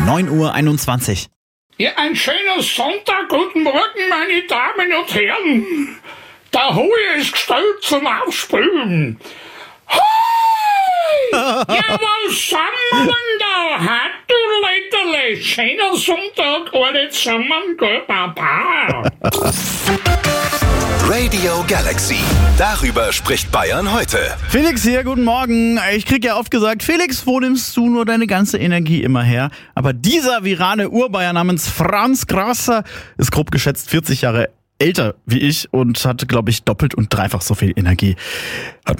9:21 Uhr. Ja, ein schöner Sonntag. Guten Morgen, meine Damen und Herren. Der Hohe ist gestellt zum Aufspülen. Hoi! Ja, was sind wir denn da? Hat du Letterle? Schöner Sonntag, alle zusammen, gell, Baba? Radio Galaxy. Darüber spricht Bayern heute. Felix hier, guten Morgen. Ich krieg ja oft gesagt, Felix, wo nimmst du nur deine ganze Energie immer her? Aber dieser virale Urbayer namens Franz Grasser ist grob geschätzt 40 Jahre älter wie ich und hat, glaube ich, doppelt und dreifach so viel Energie.